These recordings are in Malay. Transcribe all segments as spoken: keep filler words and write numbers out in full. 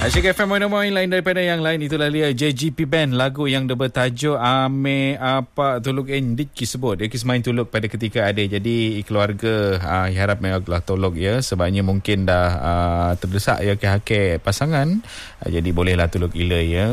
Asyik F M Moin lain daripada yang lain. Itulah dia J G P Band, lagu yang bertajuk Ame Apa Tuluk Endik kisebut. Dia kisah main tuluk pada ketika ada. Jadi keluarga uh, harap Allah tolong ya, sebabnya mungkin dah uh, terdesak ya ke hak pasangan. Uh, jadi bolehlah tuluk ila ya.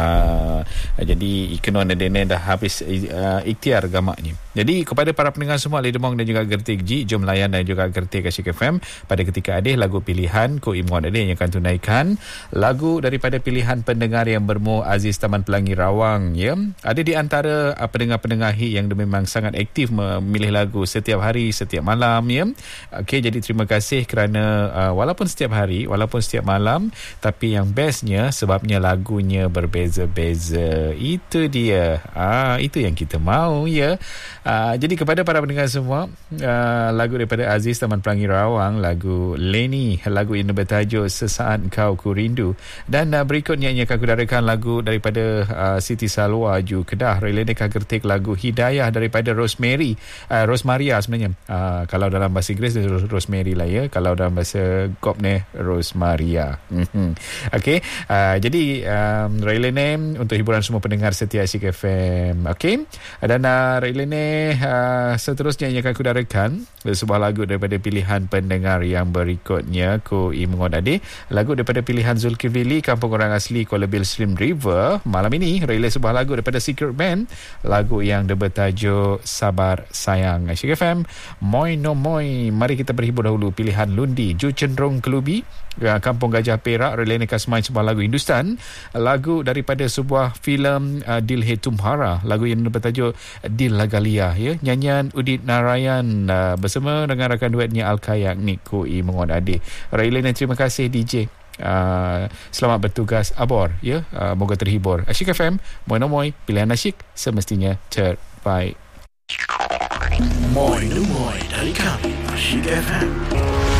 Uh, jadi ikenon adene dah habis uh, ikhtiar gamaknya. Jadi kepada para pendengar semua Lidemong dan juga Gertik G, jom layan dan juga Gertik Asyik F M pada ketika ada lagu pilihan Ko Imwan ada yang akan tunaikan lagu daripada pilihan pendengar yang bermu Aziz Taman Pelangi Rawang ya. Ada di antara uh, pendengar-pendengar hi yang memang sangat aktif memilih lagu setiap hari, setiap malam ya. Okey, jadi terima kasih kerana uh, walaupun setiap hari, walaupun setiap malam, tapi yang bestnya sebabnya lagunya berbeza-beza. Itu dia. Ah, itu yang kita mahu ya. Uh, jadi kepada para pendengar semua, uh, lagu daripada Aziz Taman Pelangi Rawang, lagu Leni, lagu yang bertajuk Sesaat Kau Ku Rindu. Dan uh, berikutnya yang akan kudarakan lagu daripada uh, Siti Salwa Ju Kedah, Relene Kagertik, lagu Hidayah daripada Rosemary, uh, Rosemaria sebenarnya. Uh, kalau dalam bahasa Inggeris Rosemary lah ya, kalau dalam bahasa Gopne Rosemaria. Okey, uh, jadi um, Relene untuk hiburan semua pendengar setia Asyik F M. Okey, dan uh, Relene Uh, seterusnya yang akan kudarakan sebuah lagu daripada pilihan pendengar yang berikutnya Ko Imungon Ade, lagu daripada pilihan Zulkifli, Kampung Orang Asli Kuala Bil Slim River. Malam ini relay sebuah lagu daripada Secret Band, lagu yang bertajuk Sabar Sayang. Asyik F M Moi no moi. Mari kita berhibur dahulu pilihan Lundi Ju Cenderung Kelubi, Kampung Gajah Perak. Relay nekas main sebuah lagu Hindustan, lagu daripada sebuah filem uh, Dil Hai Tumhara, lagu yang bertajuk Dil Lagalia ya, nyanyian Udit Narayan uh, bersama dengan rakan duetnya Al-Kayak Niko Imungon Ade. Railan, terima kasih D J. Uh, selamat bertugas abor ya. Uh, moga terhibur. Asyik F M Moi no moi, pilihan asyik semestinya terbaik. Moi no moi dari kami Asyik F M.